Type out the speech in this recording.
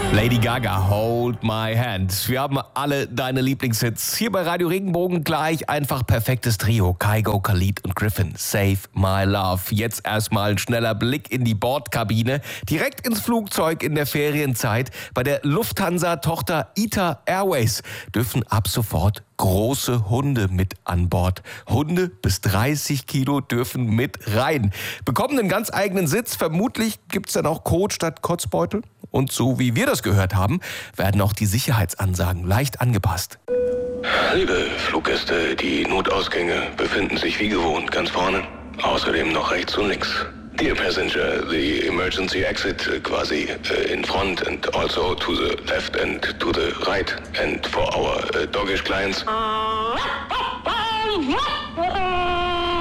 Lady Gaga, Hold My Hand. Wir haben alle deine Lieblingshits. Hier bei Radio Regenbogen gleich einfach perfektes Trio. Kygo, Khalid und Griffin. Save My Love. Jetzt erstmal ein schneller Blick in die Bordkabine. Direkt ins Flugzeug in der Ferienzeit. Bei der Lufthansa-Tochter ITA Airways dürfen ab sofort große Hunde mit an Bord. Hunde bis 30 Kilo dürfen mit rein. Bekommen einen ganz eigenen Sitz. Vermutlich gibt's dann auch Kot statt Kotzbeutel. Und so wie wir das gehört haben, werden auch die Sicherheitsansagen leicht angepasst. Liebe Fluggäste, die Notausgänge befinden sich wie gewohnt ganz vorne. Außerdem noch rechts und links. Dear passenger, the emergency exit quasi in front and also to the left and to the right. And for our doggish clients,